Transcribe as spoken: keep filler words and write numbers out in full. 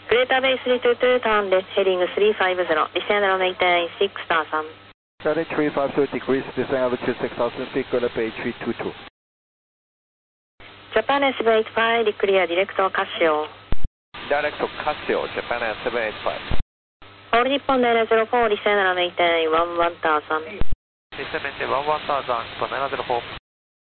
Greater Bay three two two, turn left heading three five zero, descend and maintain six thousand. Charlie three five zero degrees, descend altitude six thousand feet, Greater Bay three two two. Japan S B eight five, clear direct Casio. Direct Casio, Japan S B eight five. All Nippon nine zero four, descend and maintain one one thousand. Descend maintain one one thousand, Nippon nine zero four.